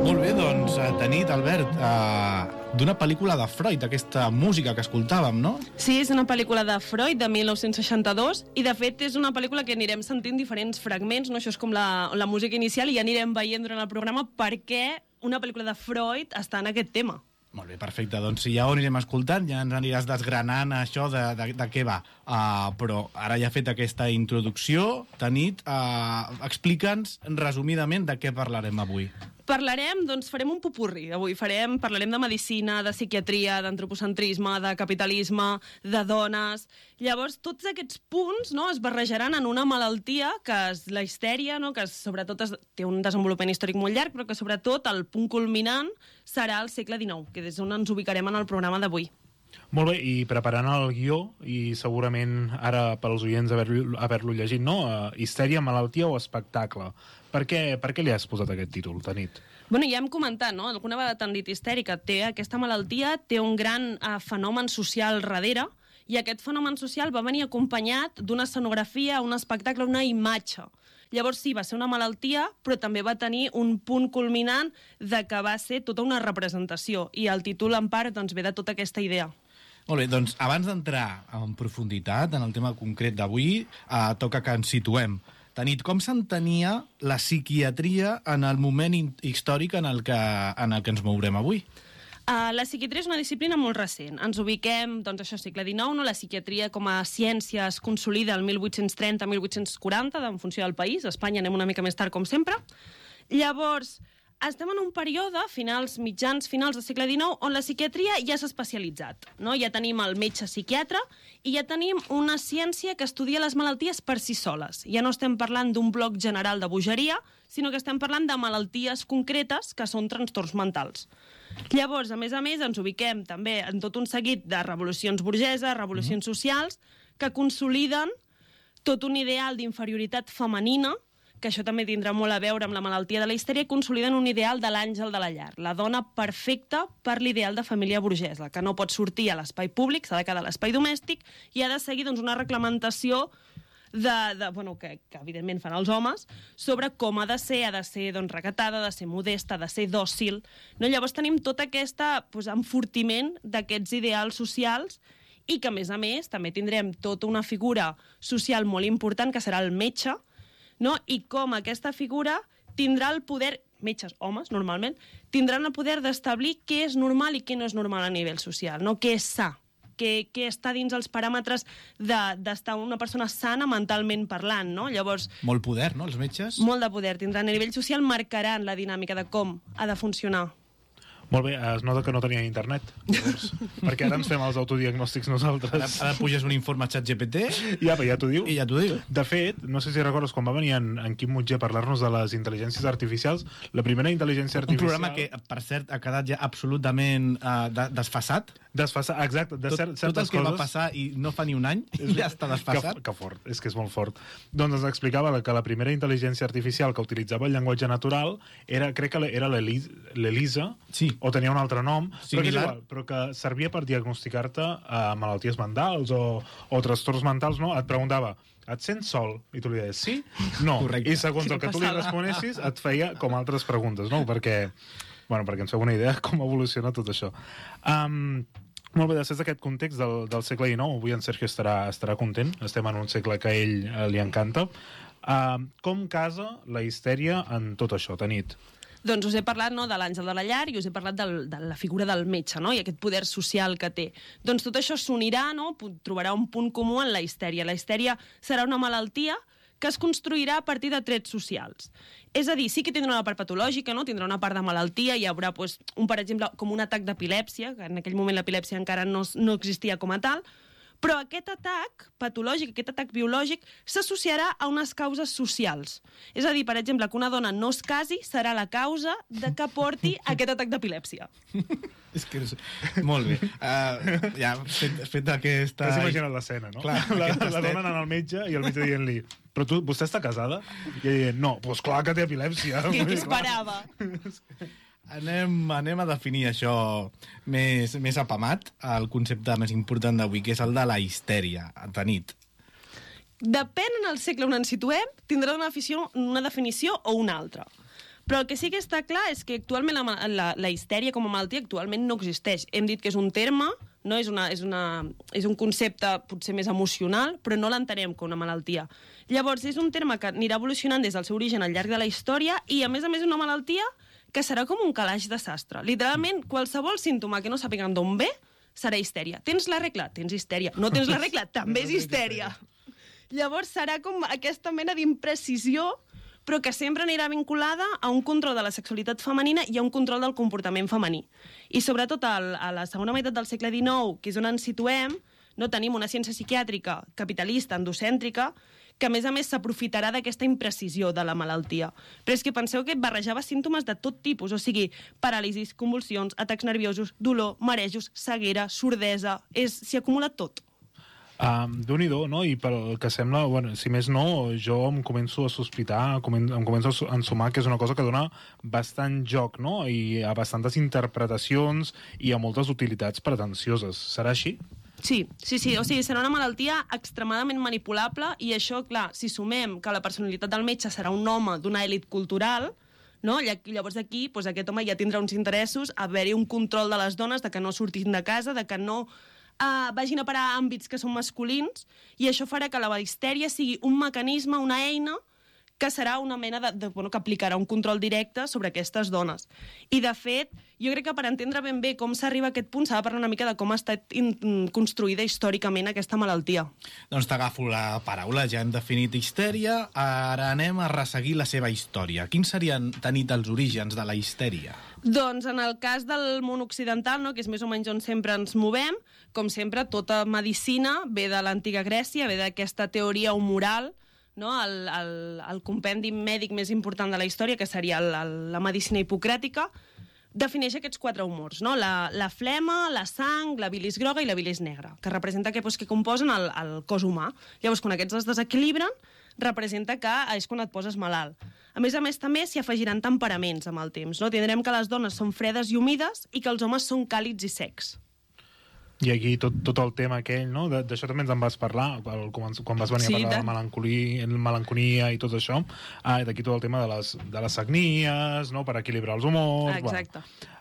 Molt bé, doncs, Tanit, Albert, d'una pel·lícula de Freud, aquesta música que escoltàvem, no? Sí, és una pel·lícula de Freud, de 1962, i de fet és una pel·lícula que anirem sentint diferents fragments, no? Això és com la música inicial, i ja anirem veient durant el programa per què una pel·lícula de Freud està en aquest tema. Molt bé, perfecte. Doncs si ja ho anirem escoltant, ja ens aniràs desgranant això de què va. Però ara ja fet aquesta introducció, Tanit, explica'ns resumidament de què parlarem avui. Parlarem, doncs farem un popurri avui. Parlarem de medicina, de psiquiatria, d'antropocentrisme, de capitalisme, de dones. Llavors, tots aquests punts, no, es barrejaran en una malaltia que és la histèria, no, que sobretot té un desenvolupament històric molt llarg, però que sobretot el punt culminant serà el segle XIX, que és on ens ubicarem en el programa d'avui. Molt bé, i preparant el guió, i segurament ara pels oients haver-lo llegit, no? Histèria, malaltia o espectacle. Per què li has posat aquest títol, Tanit? Bueno, ja hem comentat, no? Alguna vegada t'han dit histèrica. Aquesta malaltia té un gran fenomen social darrere, i aquest fenomen social va venir acompanyat d'una escenografia, un espectacle, una imatge. Llavors sí, va ser una malaltia, però també va tenir un punt culminant de que va ser tota una representació, i el títol en part doncs, ve de tota aquesta idea. Molt bé, doncs abans d'entrar en profunditat en el tema concret d'avui, toca que ens situem. Tanit, com s'entenia la psiquiatria en el moment històric en el que ens mourem avui? La psiquiatria és una disciplina molt recent. Ens ubiquem, doncs això, segle XIX, no? La psiquiatria com a ciència es consolida el 1830-1840, en funció del país. A Espanya anem una mica més tard, com sempre. Llavors, estem en un període, finals del segle XIX, on la psiquiatria ja s'ha especialitzat, no? Ja tenim el metge psiquiatre i ja tenim una ciència que estudia les malalties per si soles. Ja no estem parlant d'un bloc general de bogeria, sinó que estem parlant de malalties concretes que són trastorns mentals. Llavors, a més, ens ubiquem també en tot un seguit de revolucions burgeses, revolucions socials, que consoliden tot un ideal d'inferioritat femenina, que això també tindrà molt a veure amb la malaltia de la histèria, consoliden un ideal de l'àngel de la llar, la dona perfecta per l'ideal de família burgesa, que no pot sortir a l'espai públic, s'ha de quedar a l'espai domèstic, i ha de seguir doncs, una reglamentació que evidentment fan els homes, sobre com ha de ser doncs, recatada, ha de ser modesta, ha de ser dòcil. No? Llavors tenim tot aquest enfortiment d'aquests ideals socials, i que, a més, també tindrem tota una figura social molt important, que serà el metge, no? I com aquesta figura tindrà el poder, metges, homes, normalment, tindran el poder d'establir què és normal i què no és normal a nivell social, no? Què és sa, què està dins els paràmetres d'estar una persona sana mentalment parlant, no? Llavors, molt poder, no, els metges? Molt de poder tindran. A nivell social marcaran la dinàmica de com ha de funcionar. Molt bé, es nota que no tenia internet, llavors, perquè ara ens fem els autodiagnòstics nosaltres. Ara puges un informe a ChatGPT ja t'ho diu. I ja t'ho diu. De fet, no sé si recordes quan va venir en Quim Mutger a parlar-nos de les intel·ligències artificials, la primera intel·ligència artificial... Un programa que, per cert, ha quedat ja absolutament desfasat. Desfasat, exacte. Tot el que va passar i no fa ni un any ja està desfasat. Que fort, és que és molt fort. Doncs ens explicava que la primera intel·ligència artificial que utilitzava el llenguatge natural era, crec que era l'Elisa, sí, o tenia un altre nom, similar, però que servia per diagnosticar-te malalties mentals o trastorns mentals, no? Et preguntava, et sents sol? I tu li deies, sí? No. Correcte. I segons el que tu li responessis, et feia com altres preguntes, no? Perquè ens feu una idea com evoluciona tot això. Molt bé, després d'aquest context del segle XIX, avui en Sergio estarà content, estem en un segle que a ell li encanta. Com casa la histèria en tot això, Tanit? Doncs us he parlat, no, de l'àngel de la llar, i us he parlat de la figura del metge, no? I aquest poder social que té. Doncs tot això s'unirà, no? Trobarà un punt comú en la histèria. La histèria serà una malaltia que es construirà a partir de trets socials. És a dir, sí que tindrà una part patològica, no? Tindrà una part de malaltia, hi haurà, per exemple, com un atac d'epilèpsia, que en aquell moment l'epilèpsia encara no existia com a tal, però aquest atac patològic, aquest atac biològic, s'associarà a unes causes socials. És a dir, per exemple, que una dona no es casi serà la causa de que porti aquest atac d'epilèpsia. És que molt bé. Ja, fet aquesta... T'has imaginat l'escena, no? Clar, la dona anant al metge i el metge dient-li, però vostè està casada? I ella dient, no, doncs clar que té epilèpsia. Què esperava? Anem a definir això més apamat, el concepte més important d'avui, que és el de la histèria, Tanit. Depèn en el segle on ens situem, tindrà una definició o una altra. Però el que sí que està clar és que actualment la histèria com a malaltia actualment no existeix. Hem dit que és un terme, no? És un concepte potser més emocional, però no l'entenem com una malaltia. Llavors, és un terme que anirà evolucionant des del seu origen al llarg de la història i, a més, una malaltia que serà com un calaix de sastre. Literalment, qualsevol símptoma que no sàpiguen d'on ve serà histèria. Tens la regla? Tens histèria. No tens la regla? També és histèria. Llavors serà com aquesta mena d'imprecisió, però que sempre anirà vinculada a un control de la sexualitat femenina i a un control del comportament femení. I sobretot a la segona meitat del segle XIX, que és on ens situem, no tenim una ciència psiquiàtrica capitalista, endocèntrica, que a més s'aprofitarà d'aquesta imprecisió de la malaltia. Però és que penseu que barrejava símptomes de tot tipus, o sigui, paràlisis, convulsions, atacs nerviosos, dolor, marejos, ceguera, sordesa... S'hi acumula tot. Déu-n'hi-do, no? I pel que sembla, bueno, si més no, jo em començo a sospitar, em començo a ensumar que és una cosa que dona bastant joc, no? I a bastantes interpretacions i a moltes utilitats pretensioses. Serà així? Sí. O sigui, serà una malaltia extremadament manipulable i això, clar, si sumem que la personalitat del metge serà un home d'una elit cultural, no? Llavors aquí aquest home ja tindrà uns interessos, haver-hi un control de les dones, de que no surtin de casa, de que no vagin a parar a àmbits que són masculins, i això farà que la histèria sigui un mecanisme, una eina, que serà una mena que aplicarà un control directe sobre aquestes dones. I, de fet, jo crec que per entendre ben bé com s'arriba a aquest punt s'ha de parlar una mica de com ha estat construïda històricament aquesta malaltia. Doncs t'agafo la paraula, ja hem definit histèria, ara anem a resseguir la seva història. Quins serien, Tanit, els orígens de la histèria? Doncs en el cas del món occidental, no, que és més o menys on sempre ens movem, com sempre, tota medicina ve de l'antiga Grècia, ve d'aquesta teoria humoral, no? El compendi mèdic més important de la història, que seria la medicina hipocràtica, defineix aquests 4 humors, no? La flema, la sang, la bilis groga i la bilis negra, que representa que composen el cos humà. Llavors, quan aquests es desequilibren, representa que és quan et poses malalt. A més, també s'hi afegiran temperaments amb el temps, no? Tindrem que les dones són fredes i humides i que els homes són càlids i secs. I aquí tot el tema aquell, no? D'això també ens en vas parlar, quan vas venir a parlar de la melancolia i tot això. D'aquí tot el tema de les sagnies, no? Per equilibrar els humors... Exacte.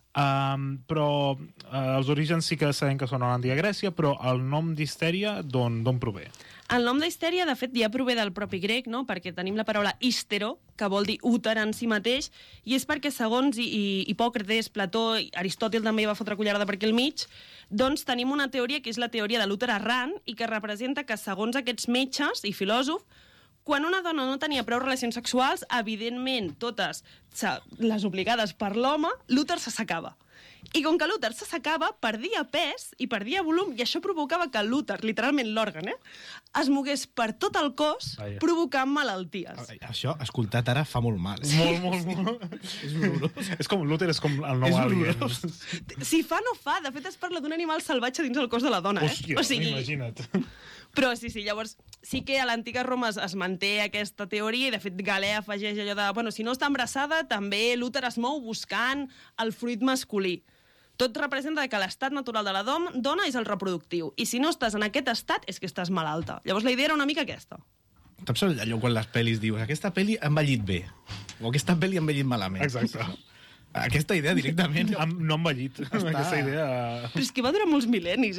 Però els orígens sí que sabem que són a l'antiga Grècia, però el nom d'histèria d'on prové? El nom d'histèria, de fet, ja prové del propi grec, no? Perquè tenim la paraula histero, que vol dir úter en si mateix, i és perquè, segons Hipòcrates, Plató, Aristòtil també va fotre cullerada per aquí al mig, doncs tenim una teoria que és la teoria de l'úter errant i que representa que, segons aquests metges i filòsofs, quan una dona no tenia prou relacions sexuals, evidentment, totes les obligades per l'home, l'úter s'assecava. I com que l'úter s'assecava, perdia pes i perdia volum, i això provocava que l'úter, literalment l'òrgan, es mogués per tot el cos, provocant malalties. Això, escoltat ara, fa molt mal. Molt. És horrorós. És com l'úter, és com el nou alien. Si fa, no fa. De fet, es parla d'un animal salvatge dins el cos de la dona. Hòstia, imagina't. Però sí, llavors sí que a l'antiga Roma es manté aquesta teoria i, de fet, Galè afegeix allò de, bueno, si no està embarassada, també l'úter es mou buscant el fruit masculí. Tot representa que l'estat natural de la dona és el reproductiu. I si no estàs en aquest estat, és que estàs malalta. Llavors la idea era una mica aquesta. Saps allò quan les pel·lis dius aquesta pel·li ha envellit bé, o aquesta pel·li ha envellit malament? Exacte. Aquesta idea directament... No ha envellit. Aquesta idea... Però és que va durar molts mil·lennis,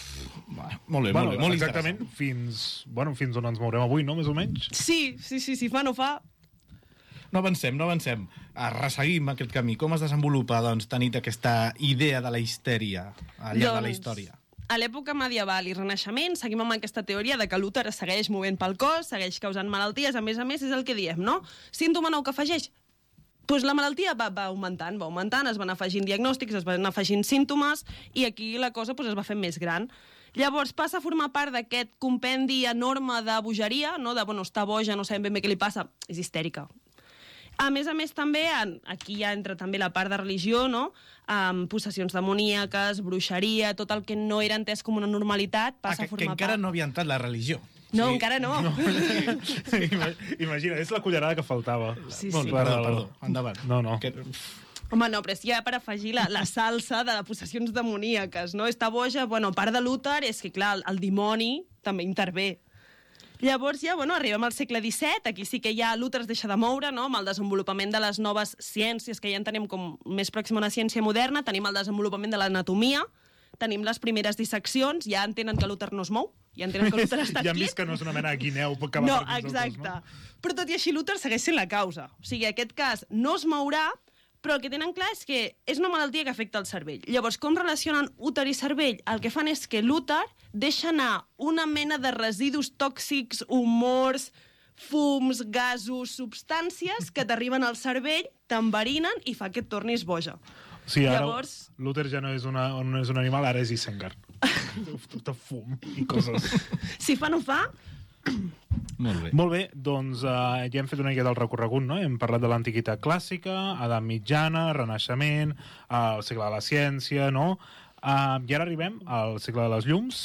Molt bé, molt exactament, fins on ens mourem avui, no?, més o menys? Sí, fa, no fa... No avancem. Resseguim aquest camí. Com es desenvolupa, doncs, Tanit, aquesta idea de la histèria al llarg de la història? A l'època medieval i renaixement seguim amb aquesta teoria de que l'úter es segueix movent pel cos, segueix causant malalties, a més, és el que diem, no? Símptoma nou que afegeix? Doncs la malaltia va augmentant, es van afegint diagnòstics, es van afegint símptomes, i aquí la cosa es va fent més gran. Llavors passa a formar part d'aquest compendi enorme de bogeria, no? De, està boja, no sabem ben bé què li passa, és histèrica. A més, també, aquí ja entra també la part de religió, no? Possessions demoníaques, bruixeria, tot el que no era entès com una normalitat passa a formar part. Que encara no havia entrat la religió. No, encara no. Imagina, és la cullerada que faltava. Sí. Perdó, endavant. No. Home, no, però és ja per afegir la salsa de les possessions demoníaques, no? Està boja, a part de l'úter, és que, clar, el dimoni també intervé. Llavors ja, arribem al segle XVII, aquí sí que ja Luther es deixa de moure, no?, amb el desenvolupament de les noves ciències, que ja entenem com més pròxima a una ciència moderna, tenim el desenvolupament de l'anatomia, tenim les primeres disseccions, ja entenen que Luther no es mou, ja entenen que Luther està Ja han quiet. vist que no és una mena de guineu que va No, per dins del cos, exacte. Però tot i així Luther segueix sent la causa. O sigui, aquest cas no es mourà, però el que tenen clar és que és una malaltia que afecta el cervell. Llavors, com relacionen úter i cervell? El que fan és que l'úter deixa anar una mena de residus tòxics, humors, fums, gasos, substàncies que t'arriben al cervell, t'enverinen i fa que et tornis boja. Sí, ara Llavors... Luther ja no és un animal, ara és Isengard. Tot de fum i coses. Si fa, no fa... Molt bé. Molt bé, doncs ja hem fet una mica del recorregut, no? Hem parlat de l'antiguitat clàssica, edat mitjana, renaixement, el segle de la ciència, no? I ara arribem al segle de les llums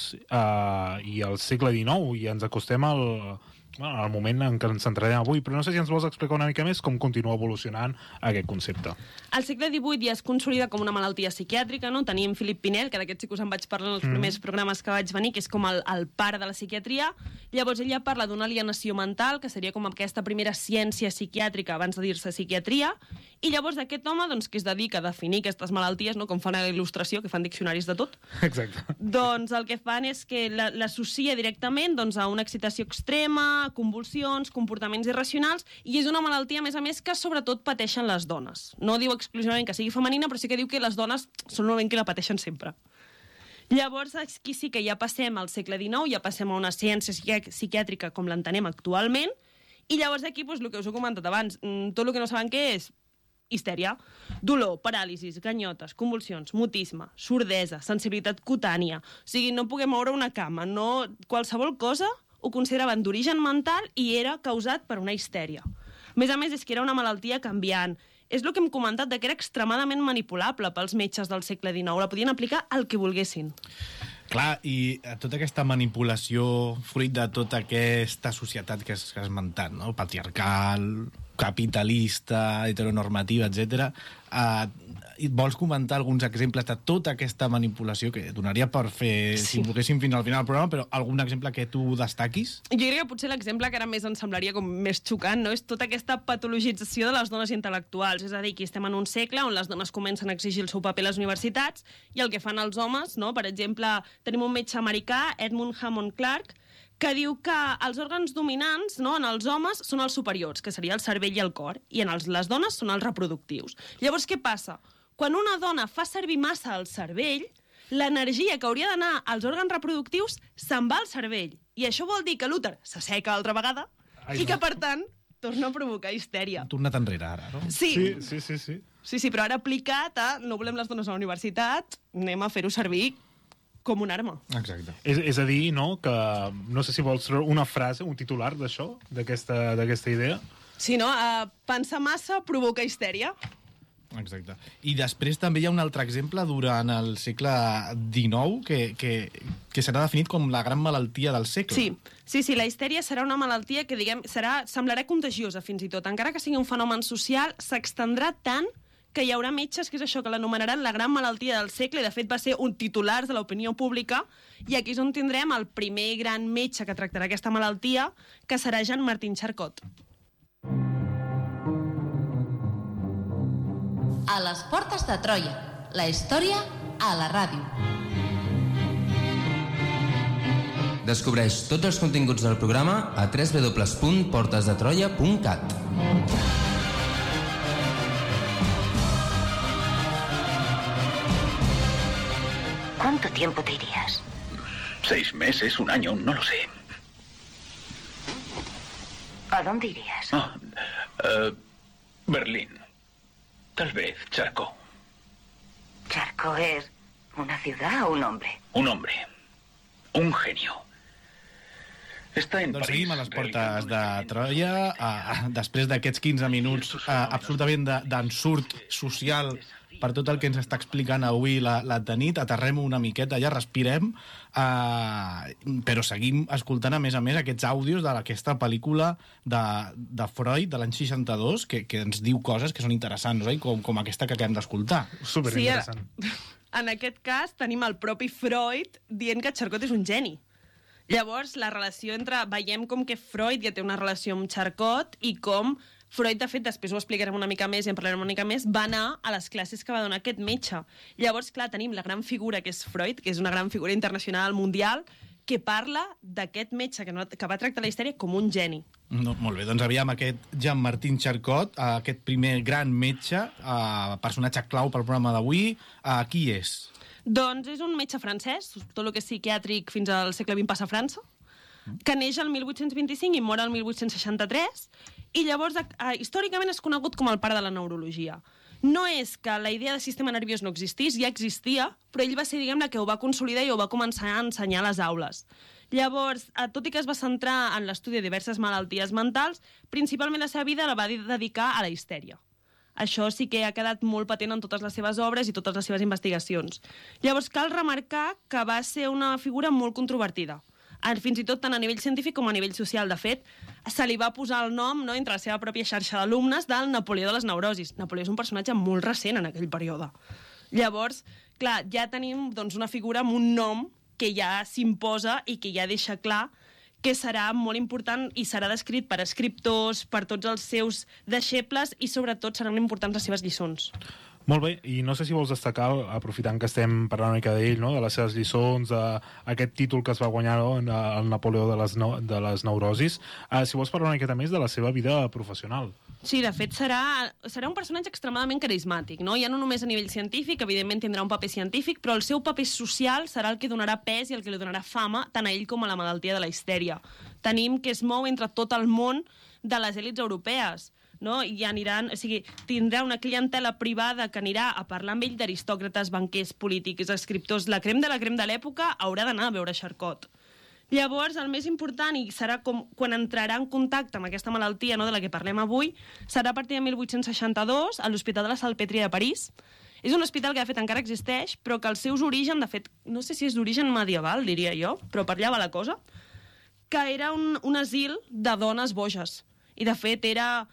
i al segle XIX, i ens acostem al moment en què ens centrarem avui, però no sé si ens vols explicar una mica més com continua evolucionant aquest concepte. Al segle XVIII ja es consolida com una malaltia psiquiàtrica, no? Tenim Philip Pinel, que d'aquest sí que us en vaig parlar en els primers programes que vaig venir, que és com el pare de la psiquiatria. Llavors ell ja parla d'una alienació mental, que seria com aquesta primera ciència psiquiàtrica abans de dir-se psiquiatria, i llavors aquest home, doncs, que es dedica a definir aquestes malalties, no? Com fan a la il·lustració, que fan diccionaris de tot, Exacte. doncs el que fan és que l'associa directament doncs, a una excitació extrema, convulsions, comportaments irracionals, i és una malaltia, a més, que sobretot pateixen les dones. No diu exclusivament que sigui femenina, però sí que diu que les dones són normalment que la pateixen sempre. Llavors, aquí sí que ja passem al segle XIX, ja passem a una ciència psiquiàtrica com l'entenem actualment, i llavors aquí, doncs, el que us he comentat abans, tot el que no saben què és, histèria, dolor, paràlisis, ganyotes, convulsions, mutisme, sordesa, sensibilitat cutània, o sigui, no poder moure una cama, no... qualsevol cosa ho consideraven d'origen mental i era causat per una histèria. A més, és que era una malaltia canviant. És el que hem comentat, que era extremadament manipulable pels metges del segle XIX. La podien aplicar al que volguessin. Clar, i tota aquesta manipulació fruit de tota aquesta societat que has esmentat, no? Patriarcal, capitalista, heteronormativa, etc. Vols comentar alguns exemples de tota aquesta manipulació que donaria per fer, si volguéssim, fins al final del programa, però algun exemple que tu destaquis? Jo crec que potser l'exemple que ara més ens semblaria com més xocant, no? És tota aquesta patologització de les dones intel·lectuals. És a dir, que estem en un segle on les dones comencen a exigir el seu paper a les universitats i el que fan els homes, no? Per exemple, tenim un metge americà, Edmund Hammond Clark, que diu que els òrgans dominants, no, en els homes són els superiors, que seria el cervell i el cor, i en les dones són els reproductius. Llavors, què passa? Quan una dona fa servir massa el cervell, l'energia que hauria d'anar als òrgans reproductius se'n va al cervell. I això vol dir que l'úter s'asseca altra vegada i que, per tant, torna a provocar histèria. Hem tornat enrere, ara, no? Sí. Sí. Però ara aplicat a no volem les dones a la universitat, anem a fer-ho servir com una arma. Exacte. És a dir, no, que no sé si vols treure una frase, un titular d'això, d'aquesta idea. Sí, no? Pensar massa provoca histèria. Exacte. I després també hi ha un altre exemple durant el segle XIX que serà definit com la gran malaltia del segle. Sí, la histèria serà una malaltia que, semblarà contagiosa fins i tot. Encara que sigui un fenomen social, s'extendrà tant que hi haurà metges que és això, que l'anomenaran la gran malaltia del segle, i de fet va ser un titular de l'opinió pública, i aquí és on tindrem el primer gran metge que tractarà aquesta malaltia, que serà Jean-Martin Charcot. A les portes de Troia, la història a la ràdio. Descobreix tots els continguts del programa a www.portesdetroia.cat. ¿Cuánto tiempo te irías? 6 meses, 1 año, no lo sé. ¿A dónde irías? Berlín. Tal vez Charcot. ¿Charcot es una ciudad o un hombre? Un hombre. Un genio. Està en Doncs París. seguim a les portes de Troia. Després d'aquests 15 minuts absolutament d'ensurt social per tot el que ens està explicant avui la Tanit, aterrem una miqueta, ja respirem, però seguim escoltant, a més, aquests àudios d'aquesta pel·lícula de Freud, de l'any 62, que ens diu coses que són interessants, oi? Com aquesta que acabem d'escoltar. Superinteressant. En aquest cas tenim el propi Freud dient que Charcot és un geni. Llavors, la relació veiem com que Freud ja té una relació amb Charcot i com Freud, de fet, després ho explicarem una mica més i en parlarem una mica més, va anar a les classes que va donar aquest metge. Llavors, clar, tenim la gran figura que és Freud, que és una gran figura internacional, mundial, que parla d'aquest metge que va tractar la histèria com un geni. No, molt bé, doncs aviam aquest Jean-Martin Charcot, aquest primer gran metge, personatge clau pel programa d'avui, qui és? Doncs és un metge francès, tot el que és psiquiàtric fins al segle XX passa a França, que neix el 1825 i mor el 1863, i llavors històricament és conegut com el pare de la neurologia. No és que la idea de sistema nerviós no existís, ja existia, però ell va ser, diguem-ne, que ho va consolidar i ho va començar a ensenyar a les aules. Llavors, tot i que es va centrar en l'estudi de diverses malalties mentals, principalment la seva vida la va dedicar a la histèria. Això sí que ha quedat molt patent en totes les seves obres i totes les seves investigacions. Llavors, cal remarcar que va ser una figura molt controvertida, fins i tot tant a nivell científic com a nivell social. De fet, se li va posar el nom, no, entre la seva pròpia xarxa d'alumnes, del Napoleó de les neurosis. Napoleó és un personatge molt recent en aquell període. Llavors, clar, ja tenim doncs, una figura amb un nom que ja s'imposa i que ja deixa clar que serà molt important i serà descrit per escriptors, per tots els seus deixebles i, sobretot, seran importants les seves lliçons. Molt bé, i no sé si vols destacar, aprofitant que estem parlant una mica d'ell, no? De les seves lliçons, aquest títol que es va guanyar, no? El Napoleó de les neurosis, si vols parlar una miqueta més de la seva vida professional. Sí, de fet, serà un personatge extremadament carismàtic, no? Ja no només a nivell científic, evidentment tindrà un paper científic, però el seu paper social serà el que donarà pes i el que li donarà fama tant a ell com a la malaltia de la histèria. Tenim que es mou entre tot el món de les èlits europees, no? I aniran, o sigui, tindrà una clientela privada que anirà a parlar amb ell d'aristòcrates, banquers, polítics, escriptors. La crem de l'època haurà d'anar a veure Charcot. Llavors, el més important, i serà com quan entrarà en contacte amb aquesta malaltia, no, de la que parlem avui, serà a partir de 1862 a l'Hospital de la Salpêtrière de París. És un hospital que, de fet, encara existeix, però que els seus orígens, de fet, no sé si és d'origen medieval, diria jo, però per allà va la cosa, que era un asil de dones boges. I, de fet, era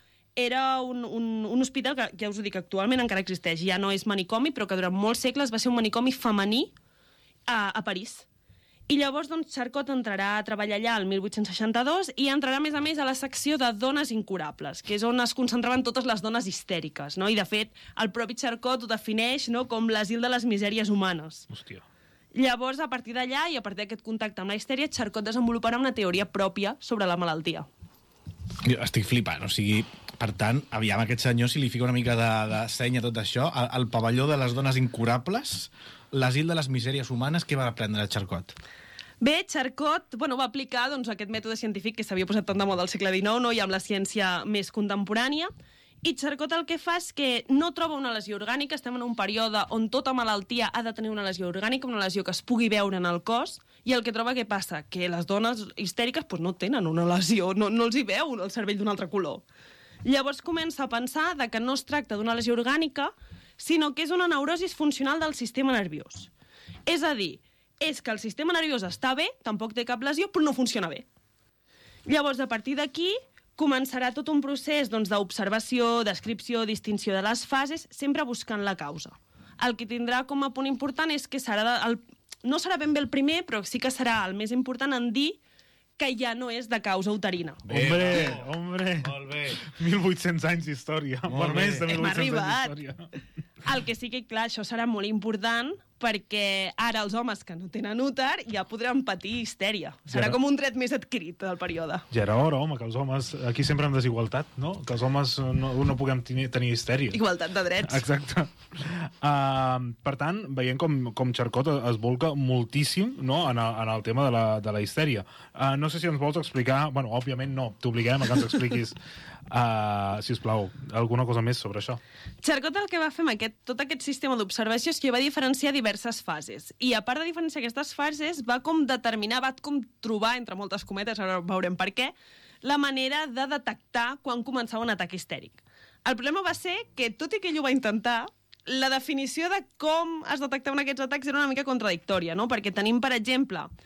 un hospital que, ja us ho dic, actualment encara existeix. Ja no és manicomi, però que durant molts segles va ser un manicomi femení a París. I llavors, doncs, Charcot entrarà a treballar allà el 1862 i entrarà, a més, a la secció de dones incurables, que és on es concentraven totes les dones histèriques, no? I, de fet, el propi Charcot ho defineix, no, com l'asil de les misèries humanes. Hòstia. Llavors, a partir d'allà i a partir d'aquest contacte amb la histèria, Charcot desenvoluparà una teoria pròpia sobre la malaltia. Jo estic flipant, o sigui, per tant, aviam aquest senyor, si li fica una mica de seny a tot això, el pavelló de les dones incurables, l'asil de les misèries humanes, què va aprendre Charcot? Bé, Charcot va aplicar aquest mètode científic que s'havia posat tant de moda al segle XIX, no? I amb la ciència més contemporània, i Charcot el que fa és que no troba una lesió orgànica. Estem en un període on tota malaltia ha de tenir una lesió orgànica, una lesió que es pugui veure en el cos, i el que troba què passa? Que les dones histèriques no tenen una lesió, no els hi veu el cervell d'un altre color. Llavors comença a pensar que no es tracta d'una lesió orgànica, sinó que és una neurosi funcional del sistema nerviós. És a dir, és que el sistema nerviós està bé, tampoc té cap lesió, però no funciona bé. Llavors, a partir d'aquí, començarà tot un procés d'observació, descripció, distinció de les fases, sempre buscant la causa. El que tindrà com a punt important és que no serà ben bé el primer, però sí que serà el més important en dir que ja no és de causa uterina. Hombre! Molt bé. 1800 anys d'història. Per més de 1800 anys d'història. El que sí que, clar, això serà molt important perquè ara els homes que no tenen úter ja podran patir histèria. Serà com un dret més adquirit del període. Ja era hora, home, que els homes... Aquí sempre amb desigualtat, no? Que els homes no puguem tenir histèria. Igualtat de drets. Exacte. Per tant, veiem com Charcot es volca moltíssim, no?, en el tema de la histèria. No sé si ens vols explicar... Bueno, òbviament no, t'obliguem a que ens expliquis, sisplau, alguna cosa més sobre això. Charcot el que va fer amb tot aquest sistema d'observació és que va diferenciar diverses fases. I a part de diferenciar aquestes fases, va com trobar, entre moltes cometes, ara veurem per què, la manera de detectar quan començava un atac histèric. El problema va ser que, tot i que ell ho va intentar, la definició de com es detectaven aquests atacs era una mica contradictòria, no? Perquè tenim, per exemple,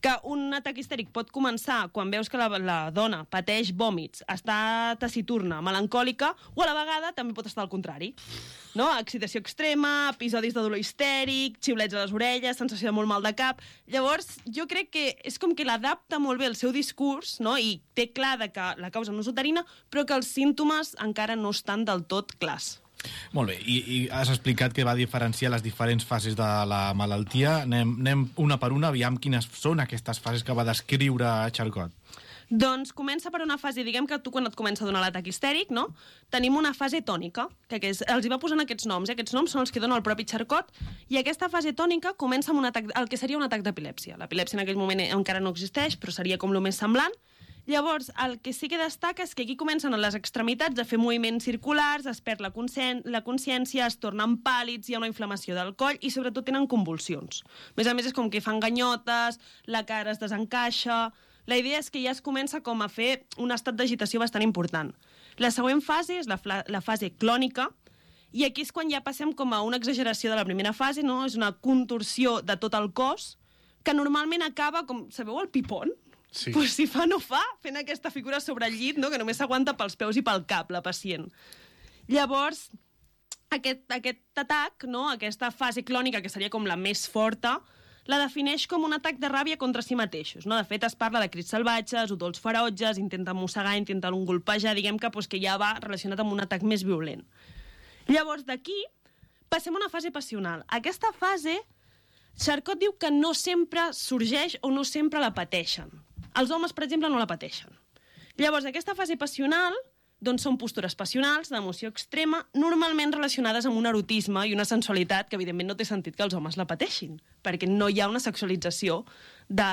que un atac histèric pot començar quan veus que la dona pateix vòmits, està taciturna, melancòlica, o a la vegada també pot estar al contrari. No? Excitació extrema, episodis de dolor histèric, xiulets a les orelles, sensació de molt mal de cap. Llavors, jo crec que és com que l'adapta molt bé el seu discurs, no? I té clar que la causa no és uterina, però que els símptomes encara no estan del tot clars. Molt bé, i has explicat que va diferenciar les diferents fases de la malaltia. Anem una per una, aviam quines són aquestes fases que va descriure Charcot. Doncs comença per una fase, diguem que tu quan et comença a donar l'atac histèric, no? Tenim una fase tònica, que els hi va posant aquests noms. Aquests noms són els que dona el propi Charcot, i aquesta fase tònica comença amb un atac, el que seria un atac d'epilèpsia. L'epilèpsia en aquell moment encara no existeix, però seria com el més semblant. Llavors, el que sí que destaca és que aquí comencen a les extremitats a fer moviments circulars, es perd la consciència, es tornen pàl·lids, hi ha una inflamació del coll i sobretot tenen convulsions. A més, és com que fan ganyotes, la cara es desencaixa. La idea és que ja es comença com a fer un estat d'agitació bastant important. La següent fase és la fase clònica, i aquí és quan ja passem com a una exageració de la primera fase, no? És una contorsió de tot el cos, que normalment acaba com... Sabeu el pipon? Sí. Pues si fa no fa, fent aquesta figura sobre el llit, no? Que només s'aguanta pels peus i pel cap, la pacient. Llavors, aquest atac, no? Aquesta fase clònica, que seria com la més forta, la defineix com un atac de ràbia contra si mateixos. No? De fet, es parla de crits salvatges, udols ferotges, intenten mossegar, intenten golpejar, diguem que ja va relacionat amb un atac més violent. Llavors, d'aquí, passem a una fase passional. Aquesta fase, Charcot diu que no sempre sorgeix o no sempre la pateixen. Els homes, per exemple, no la pateixen. Llavors, aquesta fase passional doncs són postures passionals, d'emoció extrema, normalment relacionades amb un erotisme i una sensualitat que, evidentment, no té sentit que els homes la pateixin, perquè no hi ha una sexualització de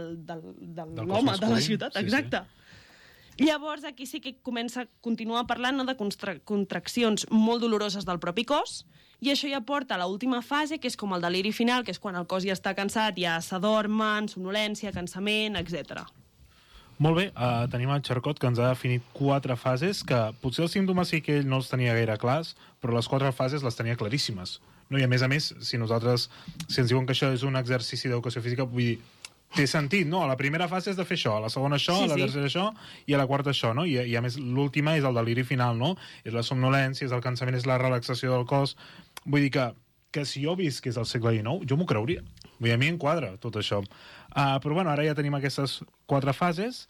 l'home, de la ciutat. Sí, exacte. Sí. Llavors, aquí sí que continua parlant, no, de contraccions molt doloroses del propi cos, i això ja porta a l'última fase, que és com el deliri final, que és quan el cos ja està cansat, ja s'adormen, somnolència, cansament, etc. Molt bé, tenim el Charcot, que ens ha definit 4 fases, que potser els símptomes sí que ell no els tenia gaire clars, però les 4 fases les tenia claríssimes. No? I a més, si ens diuen que això és un exercici d'educació física, vull dir, té sentit, no? A la primera fase és de fer això, a la segona això, sí, a la tercera això, i a la quarta això, no? I a més, l'última és el deliri final, no? És la somnolència, és el cansament, és la relaxació del cos. Vull dir que si jo visc que és el segle XIX, jo m'ho creuria. Vull dir, a mi em quadra tot això. Però bueno, ara ja tenim aquestes 4 fases,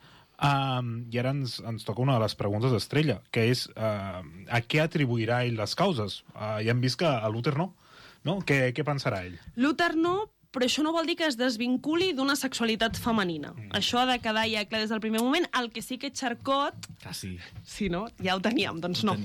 i ara ens toca una de les preguntes d'Estrella, que és a què atribuirà ell les causes? Ja hem vist que a l'úter no? Què pensarà ell? L'úter no, però això no vol dir que es desvinculi d'una sexualitat femenina. Això ha de quedar ja clar des del primer moment. El que sí que Charcot... sí. Sí, no? Ja ho teníem, doncs no.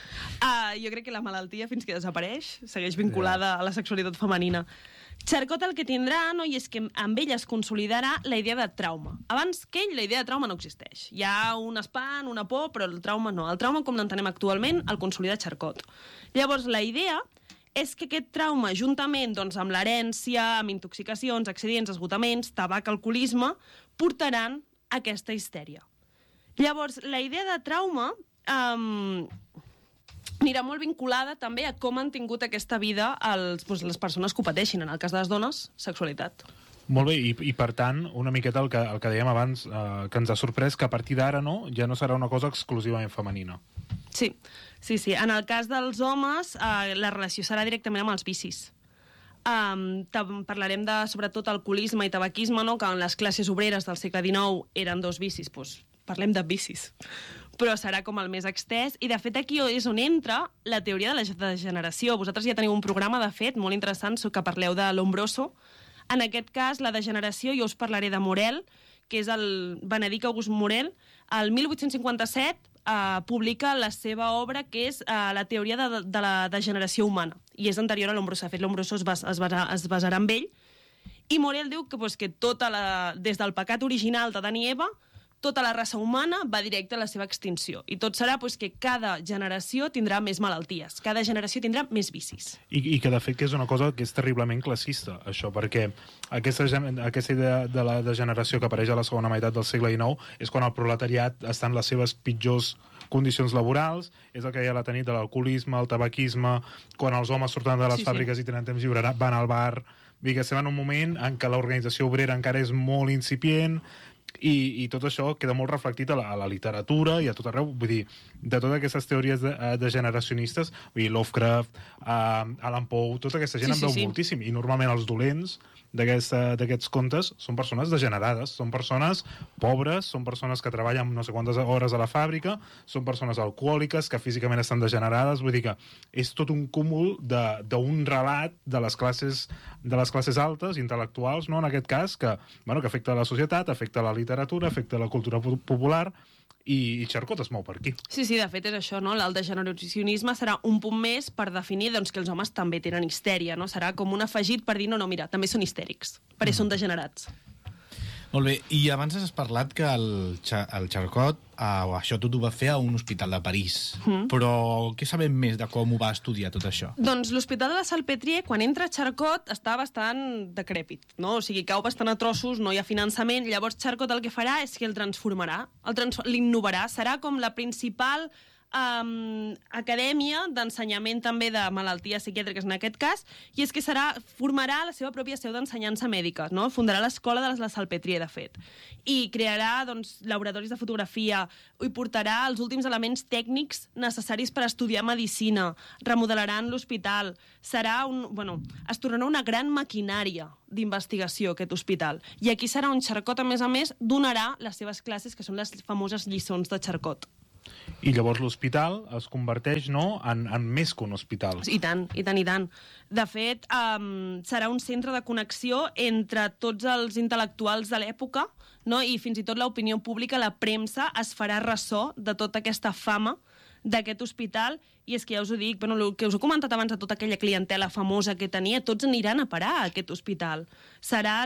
Jo crec que la malaltia, fins que desapareix, segueix vinculada a la sexualitat femenina. Charcot el que tindrà, no, i és que amb ell es consolidarà la idea de trauma. Abans que ell, la idea de trauma no existeix. Hi ha un espant, una por, però el trauma no. El trauma, com l'entenem actualment, el consolida Charcot. Llavors, la idea és que aquest trauma, juntament doncs, amb l'herència, amb intoxicacions, accidents, esgotaments, tabac, alcoholisme, portaran aquesta histèria. Llavors, la idea de trauma anirà molt vinculada també a com han tingut aquesta vida les persones que ho pateixin. En el cas de les dones, sexualitat. Molt bé, i per tant, una miqueta el que dèiem abans, que ens ha sorprès que a partir d'ara ja no serà una cosa exclusivament femenina. Sí. En el cas dels homes, la relació serà directament amb els vicis. Parlarem de, sobretot, alcoholisme i tabaquisme, no? Que en les classes obreres del segle XIX eren 2 vicis, doncs parlem de vicis. Però serà com el més extès, i de fet aquí és on entra la teoria de la degeneració. Vosaltres ja teniu un programa, de fet, molt interessant, que parleu de Lombroso. En aquest cas, la degeneració, jo us parlaré de Morel, que és el Benedict August Morel. El 1857 publica la seva obra, que és la teoria de la degeneració humana, i és anterior a Lombroso. De fet, Lombroso es basarà en ell, i Morel diu que tot des del pecat original d'Adam i Eva, tota la raça humana va directe a la seva extinció. I tot serà que cada generació tindrà més malalties, cada generació tindrà més vicis. I que, de fet, que és una cosa que és terriblement classista, això, perquè aquesta idea de la degeneració que apareix a la segona meitat del segle XIX és quan el proletariat està en les seves pitjors condicions laborals, és el que hi ha la tenit de l'alcoholisme, el tabaquisme, quan els homes surten de les fàbriques i tenen temps lliure, van al bar. Vull dir que estem en un moment en què l'organització obrera encara és molt incipient, i tot això queda molt reflectit a la literatura i a tot arreu. Vull dir, de totes aquestes teories degeneracionistes, vull dir, Lovecraft, Allan Poe, tota aquesta gent en veu moltíssim. I normalment els dolents d'aquests contes són persones degenerades, són persones pobres, són persones que treballen no sé quantes hores a la fàbrica, són persones alcohòliques que físicament estan degenerades. Vull dir que és tot un cúmul d'un relat de les classes altes, intel·lectuals, no? En aquest cas, que afecta la societat, afecta la literatura, afecta la cultura popular, i Charcot es mou per aquí. Sí, de fet és això, no? El degeneracionisme serà un punt més per definir que els homes també tenen histèria, no? Serà com un afegit per dir, no, mira, també són histèrics, perquè són degenerats. Molt bé, i abans has parlat que el Charcot, això tot ho va fer a un hospital de París. Però què sabem més de com ho va estudiar tot això? Doncs l'hospital de la Salpêtrière, quan entra Charcot, està bastant decrèpit, no? O sigui, cau bastant a trossos, no hi ha finançament. Llavors Charcot el que farà és que el transformarà, l'innovarà. Serà com la principal acadèmia d'ensenyament també de malalties psiquiàtriques en aquest cas, i és que formarà la seva pròpia seu d'ensenyança mèdica, no? Fundarà l'escola de la Salpêtrière, de fet, i crearà laboratoris de fotografia, i portarà els últims elements tècnics necessaris per estudiar medicina, remodelaran l'hospital, es tornarà una gran maquinària d'investigació, aquest hospital. I aquí serà on Charcot, a més, donarà les seves classes, que són les famoses lliçons de Charcot. I llavors l'hospital es converteix, no?, en més que un hospital. I tant. De fet, serà un centre de connexió entre tots els intel·lectuals de l'època, no? I fins i tot l'opinió pública, la premsa, es farà ressò de tota aquesta fama d'aquest hospital. I és que ja us ho dic, el que us he comentat abans de tota aquella clientela famosa que tenia, tots aniran a parar a aquest hospital. Serà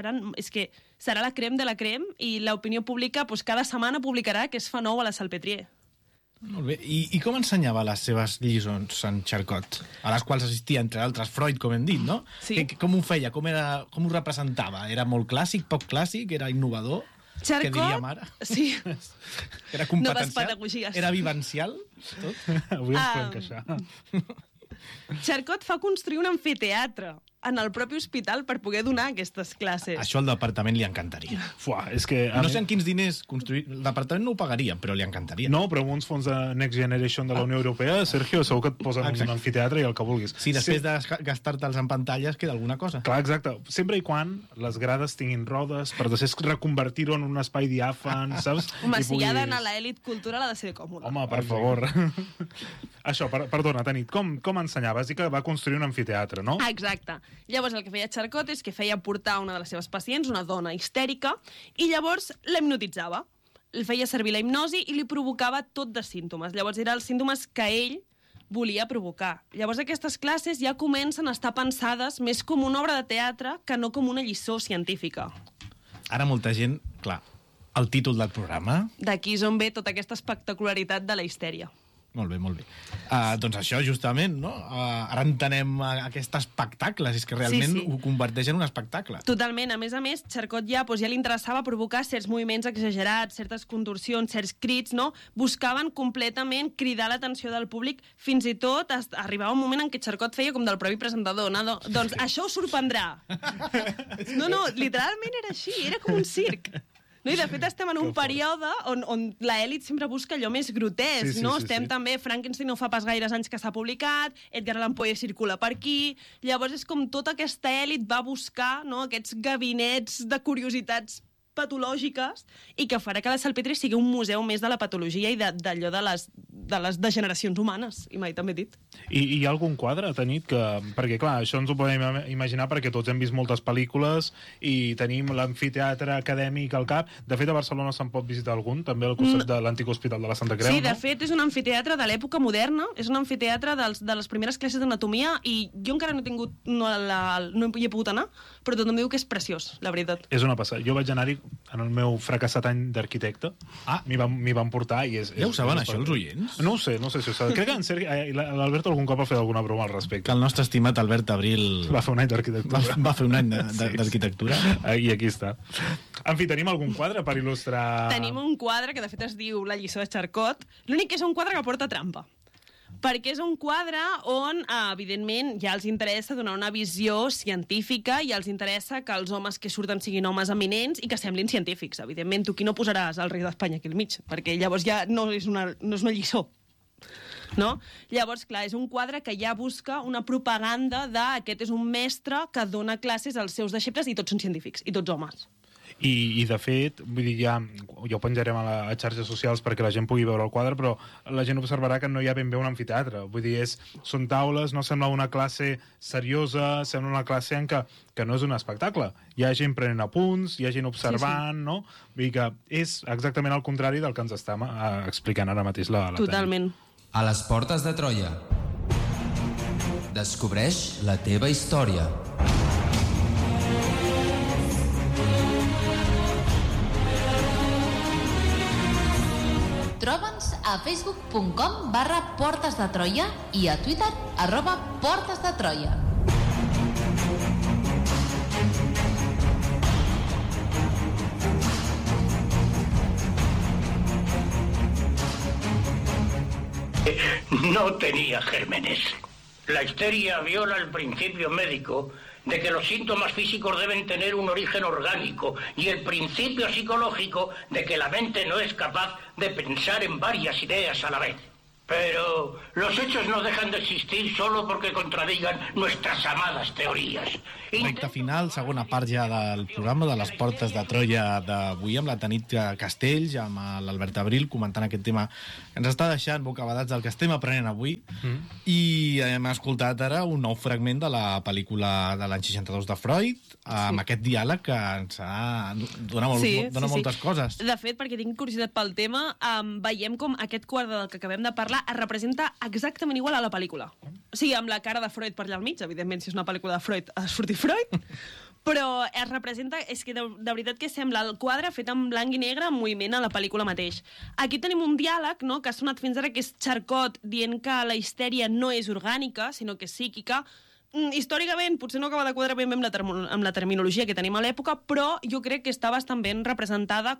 la crème de la crème, i l'opinió pública cada setmana publicarà què es fa nou a la Salpêtrière. Molt bé. I com ensenyava les seves lliçons en Charcot? A les quals assistia, entre altres, Freud, com hem dit, no? Sí. Com ho feia? Com ho representava? Era molt clàssic, poc clàssic? Era innovador? Charcot, què diríem ara? Sí. Era competencial? Noves pedagogies. Era vivencial? Tot? Avui ens podem queixar. Charcot fa construir un amfiteatre en el propi hospital per poder donar aquestes classes. Això al departament li encantaria. És que... No sé en quins diners construir... El departament no ho pagaria, però li encantaria. No, però amb uns fons de Next Generation de la Unió Europea, Sergio, segur que et posen un amfiteatre i el que vulguis. Sí, després de gastar-te'ls en pantalles queda alguna cosa. Clar, exacte. Sempre i quan les grades tinguin rodes, per després reconvertir-ho en un espai diàfan, saps? Home, si hi ha d'anar a l'elit cultural ha de ser còmode. Home, per favor. Això, perdona, Tanit, com ensenyava? Has dit que va construir un amfiteatre, no? Exacte. Llavors el que feia Charcot és que feia portar una de les seves pacients, una dona histèrica, i llavors la hipnotitzava. El feia servir la hipnosi i li provocava tot de símptomes. Llavors eren els símptomes que ell volia provocar. Llavors aquestes classes ja comencen a estar pensades més com una obra de teatre que no com una lliçó científica. Ara molta gent, clar, el títol del programa... D'aquí és on ve tota aquesta espectacularitat de la histèria. Molt bé, molt bé. Doncs això, justament, no? Ara entenem aquest espectacle, és que realment ho converteix en un espectacle. Totalment. A més, Charcot ja li interessava provocar certs moviments exagerats, certes contorsions, certs crits, no? Buscaven completament cridar l'atenció del públic, fins i tot arribava un moment en què Charcot feia com del propi presentador, no? Doncs això us sorprendrà. No, literalment era així, era com un circ. No, i de fet estem en un període on l'elit sempre busca allò més grotesc, no? Estem també... Frankenstein no fa pas gaires anys que s'ha publicat, Edgar Allan Poe circula per aquí... Llavors és com tota aquesta elit va buscar, no?, aquests gabinets de curiositats patològiques i que farà que la Salpêtrière sigui un museu més de la patologia i d'allò de les degeneracions humanes, i mai també dit. I hi ha algun quadre, Tanit, que... Perquè, clar, això ens ho podem imaginar perquè tots hem vist moltes pel·lícules i tenim l'amfiteatre acadèmic al cap. De fet, a Barcelona se'n pot visitar algun, també al costat de l'antic hospital de la Santa Creu, sí, no? De fet, és un amfiteatre de l'època moderna, és un amfiteatre de les primeres classes d'anatomia i jo encara no he pogut anar, però tothom diu que és preciós, la veritat. És una passada. Jo vaig anar-hi en el meu fracassat any d'arquitecte, m'hi van portar i és... Ja ho saben, això, els oients? No ho sé si ho saben. Crec que en Sergi, l'Albert algun cop ha fet alguna broma al respecte. Que el nostre estimat Albert Abril Va fer un any d'arquitectura. va fer un any d'arquitectura. I aquí està. En fi, tenim algun quadre per il·lustrar... Tenim un quadre que de fet es diu La lliçó de Charcot. L'únic que és un quadre que porta trampa. Perquè és un quadre on, evidentment, ja els interessa donar una visió científica i els interessa que els homes que surten siguin homes eminents i que semblin científics. Evidentment, tu aquí no posaràs el rei d'Espanya aquí al mig, perquè llavors ja no és una lliçó. No? Llavors, clar, és un quadre que ja busca una propaganda d'aquest és un mestre que dona classes als seus deixebles i tots són científics, i tots homes. I de fet, vull dir, ja ho penjarem a xarxes socials perquè la gent pugui veure el quadre, però la gent observarà que no hi ha ben bé un amfiteatre. Vull dir, són taules, no sembla una classe seriosa, sembla una classe en que no és un espectacle. Hi ha gent prenent apunts, hi ha gent observant, no? Vull dir que és exactament el contrari del que ens està explicant ara mateix la Totalment. A les portes de Troia. Descobreix la teva història. Troba'ns a facebook.com/Portes de Troia i a Twitter @Portes de Troia. No tenía gérmenes. La histeria viola el principio médico de que los síntomas físicos deben tener un origen orgánico y el principio psicológico de que la mente no es capaz de pensar en varias ideas a la vez. Pero los hechos no dejan de existir solo porque contradigan nuestras amadas teorías. Recte final, segona part ja del programa de les Portes de Troia d'avui amb la Tanit Castells, amb l'Albert Abril, comentant aquest tema que ens està deixant bocabadats del que estem aprenent avui. I hem escoltat ara un nou fragment de la pel·lícula de l'any 62 de Freud, amb aquest diàleg que ens dona moltes coses. De fet, perquè tinc curiositat pel tema, veiem com aquest quadre del que acabem de parlar es representa exactament igual a la pel·lícula. O sigui, amb la cara de Freud per allà al mig, evidentment, si és una pel·lícula de Freud, ha de sortir Freud, però es representa, és que de veritat que sembla el quadre fet en blanc i negre en moviment a la pel·lícula mateix. Aquí tenim un diàleg, no?, que ha sonat fins ara, que és Charcot dient que la histèria no és orgànica, sinó que és psíquica. Històricament potser no acaba de quadrar ben bé amb la terminologia que tenim a l'època, però jo crec que està bastant ben representada,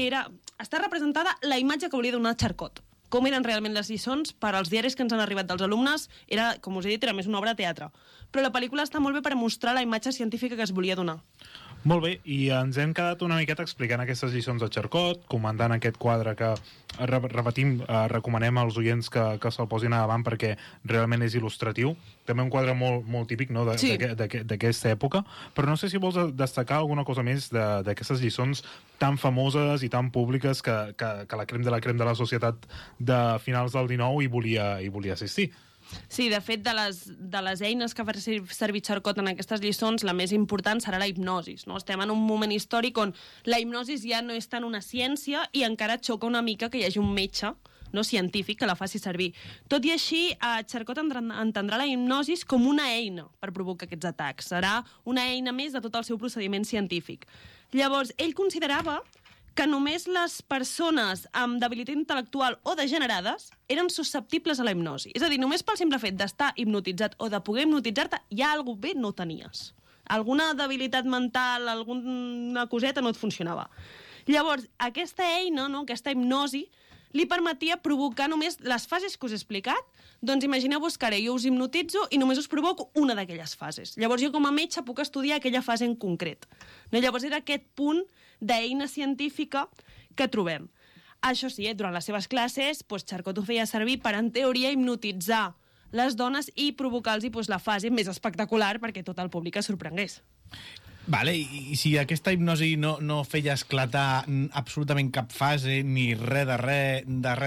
està representada la imatge que volia donar Charcot. Com eren realment les lliçons, per als diaris que ens han arribat dels alumnes, era, com us he dit, era més una obra de teatre. Però la pel·lícula està molt bé per mostrar la imatge científica que es volia donar. Molt bé, i ens hem quedat una miqueta explicant aquestes lliçons de Charcot, comentant aquest quadre que, repetim, recomanem als oients que se'l posin a davant perquè realment és il·lustratiu. També un quadre molt típic, no?, d'aquesta època. Però no sé si vols destacar alguna cosa més d'aquestes lliçons tan famoses i tan públiques que la crem de la societat de finals del 19 hi volia assistir. Sí, de fet, de les eines que fa servir Charcot en aquestes lliçons, la més important serà la hipnosis. No? Estem en un moment històric on la hipnosis ja no és tant una ciència i encara xoca una mica que hi hagi un metge, no científic, que la faci servir. Tot i així, Charcot entendrà la hipnosis com una eina per provocar aquests atacs. Serà una eina més de tot el seu procediment científic. Llavors, ell considerava que només les persones amb debilitat intel·lectual o degenerades eren susceptibles a la hipnosi. És a dir, només pel simple fet d'estar hipnotitzat o de poder hipnotitzar-te, ja alguna bé no tenies. Alguna debilitat mental, alguna coseta no et funcionava. Llavors, aquesta eina, no, aquesta hipnosi, li permetia provocar només les fases que us he explicat. Doncs imagineu-vos que ara jo us hipnotitzo i només us provoco una d'aquelles fases. Llavors jo com a metge puc estudiar aquella fase en concret. No? Llavors era aquest punt d'eina científica que trobem. Això sí, durant les seves classes, Charcot ho feia servir per, en teoria, hipnotitzar les dones i provocar-los la fase més espectacular perquè tot el públic es sorprengués. Vale, i si aquesta hipnosi no feia esclatar absolutament cap fase, ni res de res,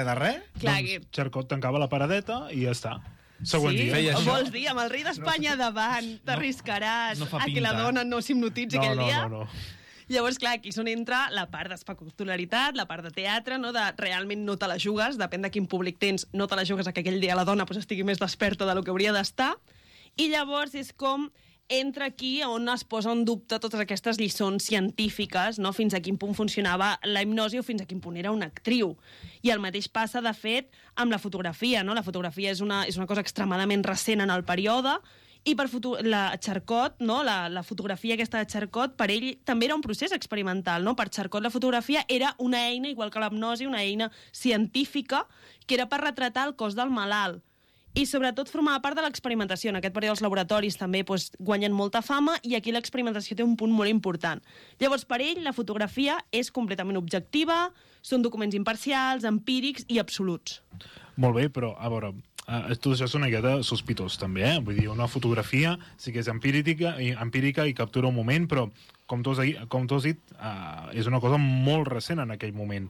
doncs Charcot tancava la paradeta i ja està. Següent dia. Sí? Vols dir, amb el rei d'Espanya davant, t'arriscaràs a que la dona no s'hipnotitzi aquell dia? No. Llavors, clar, aquí és on entra la part d'espectacularitat, la part de teatre, no? De realment no te la jugues, depèn de quin públic tens, no te la jugues a que aquell dia la dona estigui més desperta del que hauria d'estar. I llavors és com entra aquí on es posa en dubte totes aquestes lliçons científiques, no? Fins a quin punt funcionava la hipnosi o fins a quin punt era una actriu. I el mateix passa, de fet, amb la fotografia, no? La fotografia és una cosa extremadament recent en el període, i per la Charcot, no? La fotografia aquesta de Charcot, per ell també era un procés experimental, no? Per Charcot la fotografia era una eina, igual que l'hipnosi, una eina científica, que era per retratar el cos del malalt. I sobretot formava part de l'experimentació. En aquest període els laboratoris també guanyen molta fama i aquí l'experimentació té un punt molt important. Llavors, per ell, la fotografia és completament objectiva, són documents imparcials, empírics i absoluts. Molt bé, però, a veure, tot això és una miqueta sospitós, també, eh? Vull dir, una fotografia sí que és empírica i captura un moment, però, com tu has dit, és una cosa molt recent en aquell moment.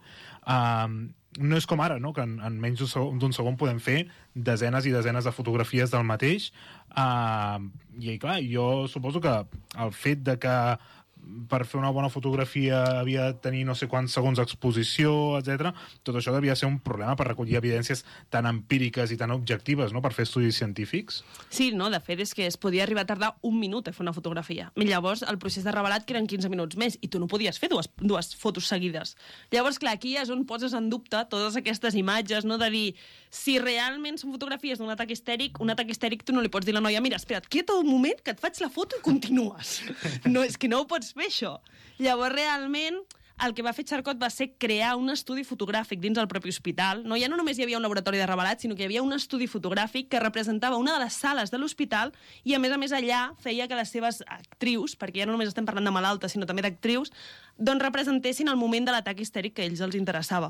No és com ara, no?, que en menys d'un segon podem fer desenes i desenes de fotografies del mateix. I, clar, jo suposo que el fet de que per fer una bona fotografia havia de tenir no sé quants segons d'exposició, etc. Tot això devia ser un problema per recollir evidències tan empíriques i tan objectives, no?, per fer estudis científics. Sí, no, de fet és que es podia arribar a tardar un minut a fer una fotografia. I llavors el procés de revelat que eren 15 minuts més i tu no podies fer dues fotos seguides. Llavors, clar, aquí és on poses en dubte totes aquestes imatges, no?, de dir si realment són fotografies d'un atac histèric, un atac histèric tu no li pots dir a la noia mira, espera't, quieta un moment que et faig la foto i continues. No, és que no ho pots fer, això. Llavors, realment, el que va fer Charcot va ser crear un estudi fotogràfic dins del propi hospital. No, ja no només hi havia un laboratori de revelat, sinó que hi havia un estudi fotogràfic que representava una de les sales de l'hospital i, a més, allà feia que les seves actrius, perquè ja no només estem parlant de malaltes, sinó també d'actrius, doncs representessin el moment de l'atac histèric que a ells els interessava.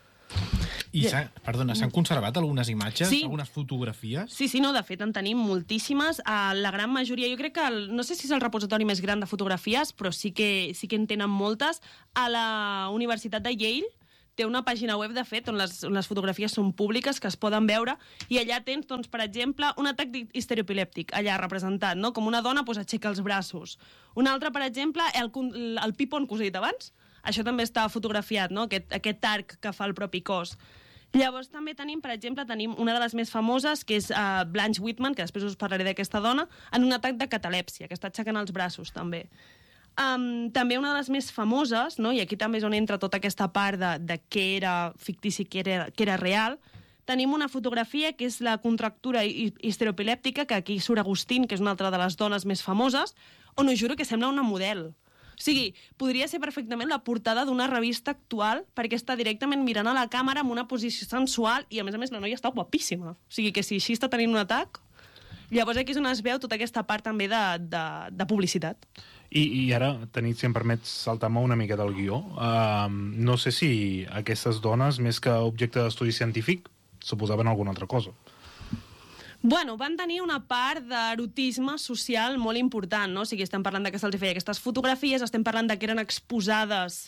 I s'han conservat algunes imatges, sí, algunes fotografies? Sí, no, de fet en tenim moltíssimes. La gran majoria, jo crec que, no sé si és el repositori més gran de fotografies, però sí que en tenen moltes. A la Universitat de Yale té una pàgina web, de fet, on les fotografies són públiques, que es poden veure, i allà tens, doncs, per exemple, un atac histeroepilèptic, allà representat, no? Com una dona aixeca els braços. Un altre, per exemple, el pipon que us he dit abans, això també està fotografiat, no? Aquest arc que fa el propi cos. Llavors també tenim, per exemple, una de les més famoses, que és Blanche Whitman, que després us parlaré d'aquesta dona, en un atac de catalèpsia, que està aixecant els braços, també. També una de les més famoses, no? I aquí també és on entra tota aquesta part de què era fictici i què era real, tenim una fotografia que és la contractura histeroepilèptica, que aquí surt Agustín, que és una altra de les dones més famoses, on us juro que sembla una model. O sigui, podria ser perfectament la portada d'una revista actual perquè està directament mirant a la càmera amb una posició sensual i, a més, la noia està guapíssima. O sigui, que si així està tenint un atac, llavors aquí és on es veu tota aquesta part també de publicitat. I ara, Tanit, si em permets saltar-me una mica del guió, no sé si aquestes dones, més que objecte d'estudi científic, suposaven alguna altra cosa. Bueno, van tenir una part d'erotisme social molt important, no? O sigui, estem parlant que se'ls feia aquestes fotografies, estem parlant que eren exposades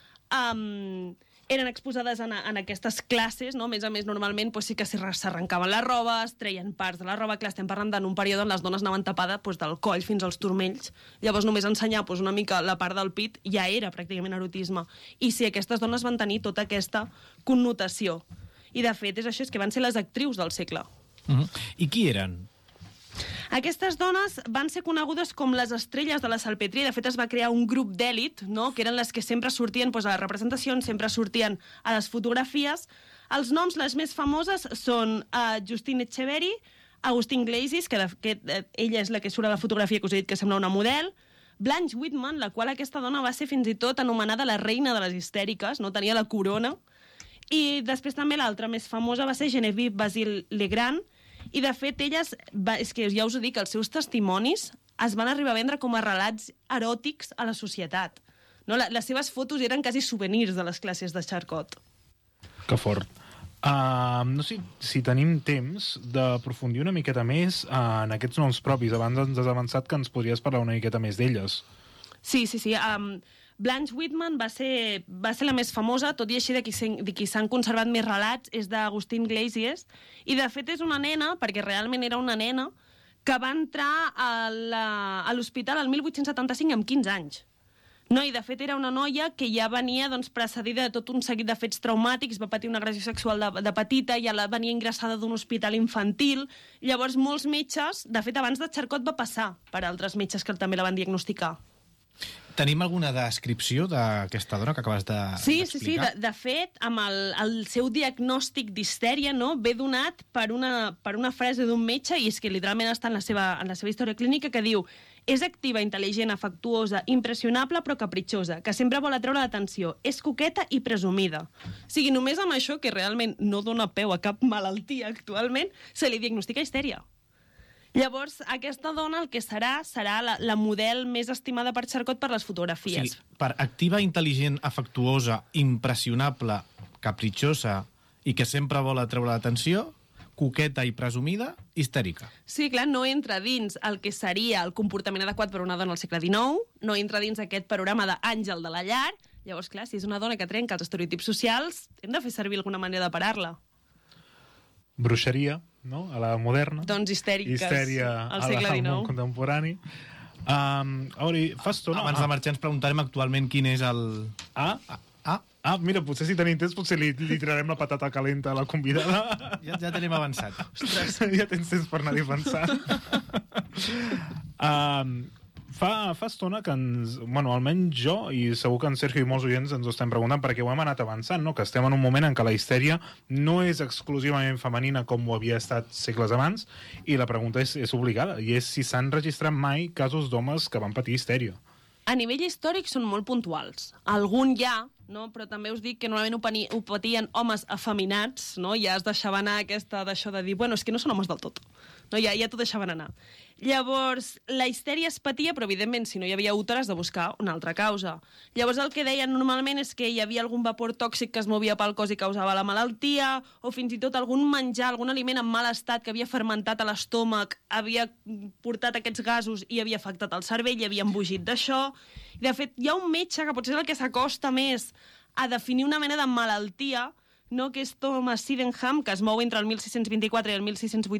en aquestes classes, no? A més, normalment sí que s'arrencaven la roba, es treien parts de la roba. Clar, estem parlant d'un període on les dones anaven tapades del coll fins als turmells. Llavors, només ensenyar una mica la part del pit ja era pràcticament erotisme. I sí, aquestes dones van tenir tota aquesta connotació. I, de fet, és això, és que van ser les actrius del segle. I qui eren? Aquestes dones van ser conegudes com les estrelles de la salpetria. De fet, es va crear un grup d'èlit, no?, que eren les que sempre sortien a les representacions, sempre sortien a les fotografies. Els noms, les més famoses, són Justine Etcheverry, Agustín Gleisis, que ella és la que surt a la fotografia que us he dit que sembla una model, Blanche Whitman, la qual aquesta dona va ser fins i tot anomenada la reina de les histèriques, no tenia la corona, i després també l'altra més famosa va ser Geneviève Basile Legrand. I, de fet, elles, és que ja us ho dic, els seus testimonis es van arribar a vendre com a relats eròtics a la societat. No? Les seves fotos eren quasi souvenirs de les classes de Charcot. Que fort. No sé si tenim temps d'aprofundir una miqueta més en aquests noms propis. Abans ens has avançat que ens podries parlar una miqueta més d'elles. Sí. Blanche Whitman va ser la més famosa, tot i així de qui s'han conservat més relats és d'Agustín Gleisis, i de fet és una nena, perquè realment era una nena, que va entrar a l'hospital el 1875 amb 15 anys. No, i de fet era una noia que ja venia precedida de tot un seguit de fets traumàtics, va patir una agressió sexual de petita, ja la venia ingressada d'un hospital infantil. Llavors, molts metges, de fet, abans de Charcot va passar per altres metges que també la van diagnosticar. Tenim alguna descripció d'aquesta dona que acabes d'explicar? Sí. De fet, amb el seu diagnòstic d'histèria, no, ve donat per una frase d'un metge, i és que literalment està en la seva història clínica, que diu: és activa, intel·ligent, afectuosa, impressionable però capritxosa, que sempre vol atreure l'atenció, és coqueta i presumida. O sigui, només amb això, que realment no dona peu a cap malaltia actualment, se li diagnostica histèria. Llavors, aquesta dona el que serà la model més estimada per Charcot per les fotografies. Sí, per activa, intel·ligent, afectuosa, impressionable, capritxosa i que sempre vol atreure l'atenció, coqueta i presumida, histèrica. Sí, clar, no entra dins el que seria el comportament adequat per una dona al segle XIX, no entra dins aquest panorama d'àngel de la llar. Llavors, clar, si és una dona que trenca els estereotips socials, hem de fer servir alguna manera de parar-la. Bruixeria, no?, a la moderna. Doncs histèriques Histèria al segle XIX. Al món contemporani. Fa estona... Abans de marxar ens preguntarem actualment quin és el... Mira, potser si tenim temps, potser li tirarem la patata calenta a la convidada. Ja tenim avançat. Ostres, ja tens temps per anar-hi pensant. Fa estona que almenys jo, i segur que en Sergio i molts oients ens ho estem preguntant, perquè ho hem anat avançant, no? Que estem en un moment en què la histèria no és exclusivament femenina com ho havia estat segles abans, i la pregunta és obligada, i és si s'han registrat mai casos d'homes que van patir histèria. A nivell històric són molt puntuals. Algun hi no? Però també us dic que normalment ho patien homes afeminats, no? Ja es deixaven anar d'això de dir, bueno, és que no són homes del tot. No? Ja t'ho deixaven anar. Llavors, la histèria es patia, però evidentment, si no hi havia úter, has de buscar una altra causa. Llavors, el que deien normalment és que hi havia algun vapor tòxic que es movia pel cos i causava la malaltia, o fins i tot algun menjar, algun aliment en mal estat que havia fermentat a l'estómac, havia portat aquests gasos i havia afectat el cervell i havia embogit d'això. De fet, hi ha un metge que potser és el que s'acosta més a definir una mena de malaltia, no? Que és Thomas Sydenham, que es mou entre el 1624 i el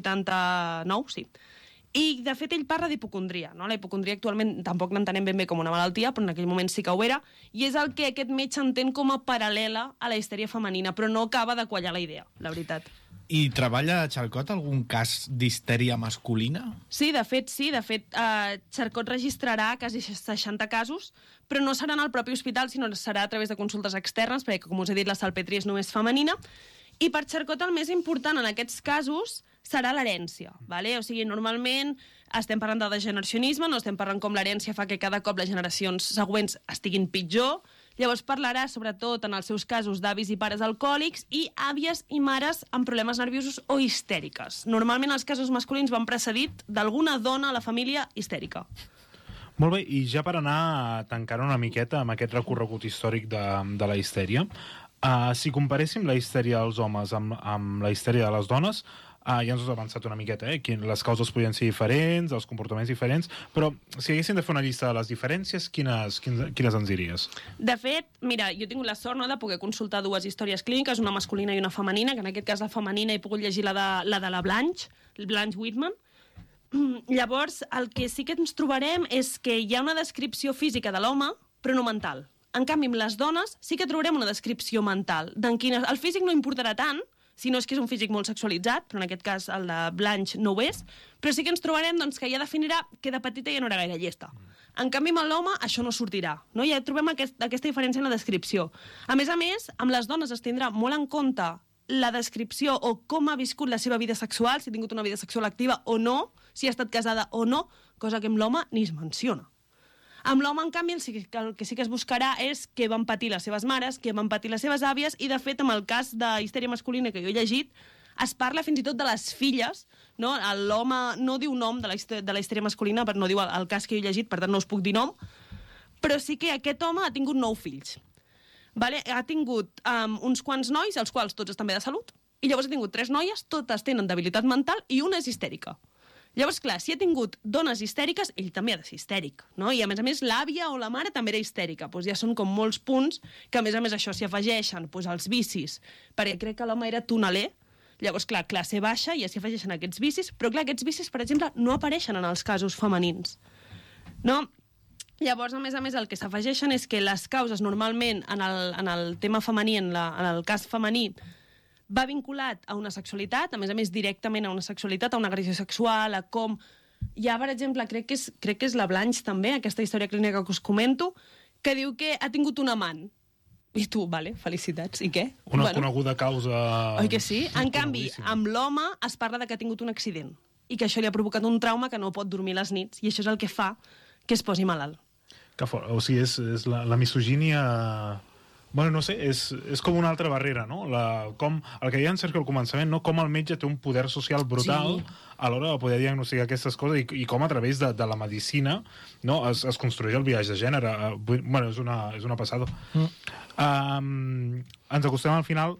1689, sí. I, de fet, ell parla d'hipocondria. No? La hipocondria actualment tampoc l'entenem ben bé com una malaltia, però en aquell moment sí que ho era, i és el que aquest metge entén com a paral·lela a la histèria femenina, però no acaba de quallar la idea, la veritat. I treballa Charcot algun cas d'histèria masculina? Sí, de fet, Charcot registrarà quasi 60 casos, però no serà en el propi hospital, sinó serà a través de consultes externes, perquè, com us he dit, la salpetria és només femenina, i per Charcot el més important en aquests casos serà l'herència. Vale? O sigui, normalment estem parlant de degeneracionisme, no estem parlant com l'herència fa que cada cop les generacions següents estiguin pitjor. Llavors parlarà, sobretot, en els seus casos d'avis i pares alcohòlics i àvies i mares amb problemes nerviosos o histèriques. Normalment els casos masculins van precedit d'alguna dona a la família histèrica. Molt bé, i ja per anar tancant una miqueta amb aquest recorregut històric de la histèria, si comparéssim la histèria dels homes amb la histèria de les dones, ja ens has avançat una miqueta, les causes podien ser diferents, els comportaments diferents, però si haguéssim de fer una llista de les diferències, quines ens diries? De fet, mira, jo he tingut la sort de poder consultar dues històries clíniques, una masculina i una femenina, que en aquest cas la femenina he pogut llegir la de la Blanche Whitman. Llavors, el que sí que ens trobarem és que hi ha una descripció física de l'home, però no mental. En canvi, amb les dones sí que trobarem una descripció mental. El físic no importarà tant, si no és que és un físic molt sexualitzat, però en aquest cas el de Blanche no ho és, però sí que ens trobarem que ja definirà que de petita ja no era gaire llesta. En canvi, amb l'home això no sortirà. No? Ja trobem aquesta diferència en la descripció. A més, amb les dones es tindrà molt en compte la descripció o com ha viscut la seva vida sexual, si ha tingut una vida sexual activa o no, si ha estat casada o no, cosa que amb l'home ni es menciona. Amb l'home, en canvi, el que sí que es buscarà és què van patir les seves mares, què van patir les seves àvies, i, de fet, amb el cas de histèria masculina que jo he llegit, es parla fins i tot de les filles, no? L'home no diu nom de la histèria masculina, però no diu el cas que jo he llegit, per tant no us puc dir nom, però sí que aquest home ha tingut 9 fills. Vale? Ha tingut uns quants nois, els quals tots estan bé de salut, i llavors ha tingut 3 noies, totes tenen debilitat mental, i una és histèrica. Llavors, clar, si ha tingut dones histèriques, ell també ha de ser histèric, no? I, a més, l'àvia o la mare també era histèrica. Doncs ja són com molts punts que, a més, això s'hi afegeixen els vicis, perquè crec que l'home era tonaler. Llavors, clar, classe baixa, ja s'hi afegeixen aquests vicis, però, clar, aquests vicis, per exemple, no apareixen en els casos femenins. No? Llavors, a més, el que s'afegeixen és que les causes, normalment, en el tema femení, en el cas femení, va vinculat a una sexualitat, a més, directament a una sexualitat, a una agressió sexual, a com... Hi ha, per exemple, crec que és la Blanche, també, aquesta història clínica que us comento, que diu que ha tingut un amant. I tu, vale, felicitats, i què? Una coneguda causa... Oi que sí? En canvi, amb l'home es parla de que ha tingut un accident i que això li ha provocat un trauma que no pot dormir les nits, i això és el que fa que es posi malalt. Que fort. O sigui, és la misogínia... Bueno, no sé, és com una altra barrera, no? Com el que deia en Sergio al començament, no? Com el metge té un poder social brutal a l'hora de poder diagnosticar aquestes coses i com a través de la medicina, no? es construeix el biaix de gènere. Bueno, és una passada. Ens acostem al final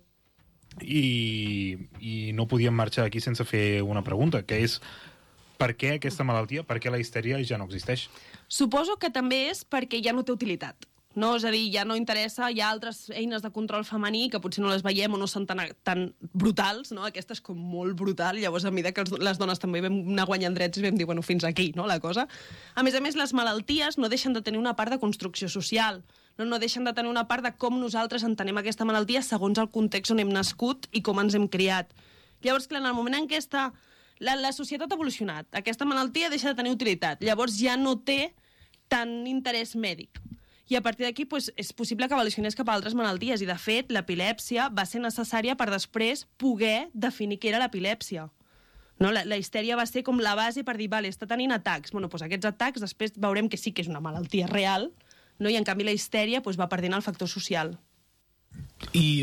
i no podíem marxar aquí sense fer una pregunta, que és per què aquesta malaltia, per què la histèria ja no existeix? Suposo que també és perquè ja no té utilitat. No, és a dir, ja no interessa, hi ha altres eines de control femení que potser no les veiem o no són tan brutals, no? Aquesta és com molt brutal, llavors a mesura que les dones també vam anar guanyant drets i vam dir, bueno, fins aquí, no?, la cosa. A més, les malalties no deixen de tenir una part de construcció social, no deixen de tenir una part de com nosaltres entenem aquesta malaltia segons el context on hem nascut i com ens hem criat. Llavors, clar, en el moment en què la societat ha evolucionat, aquesta malaltia deixa de tenir utilitat, llavors ja no té tant interès mèdic. I a partir d'aquí és possible que evolucionés cap a altres malalties. I, de fet, l'epilèpsia va ser necessària per després poder definir què era l'epilèpsia. No? La histèria va ser com la base per dir, vale, està tenint atacs. Bueno, doncs aquests atacs després veurem que sí que és una malaltia real, no? I en canvi la histèria va perdent el factor social. I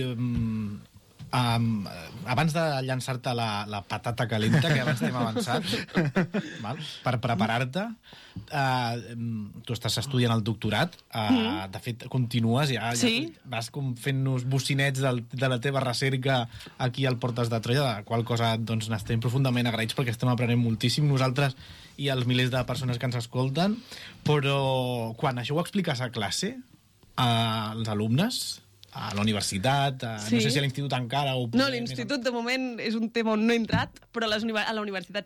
abans de llançar-te la patata calenta, que abans t'hem avançat, val? Per preparar-te, tu estàs estudiant el doctorat, de fet, continues, ja vas com fent-nos bocinets de la teva recerca aquí al Portes de Troia, de la qual cosa doncs, n'estem profundament agraïts perquè estem aprenent moltíssim nosaltres i els milers de persones que ens escolten, però quan això ho expliques a classe, als alumnes, a la universitat, no sé si a l'institut encara... No, l'institut de moment és un tema on no he entrat, però a la universitat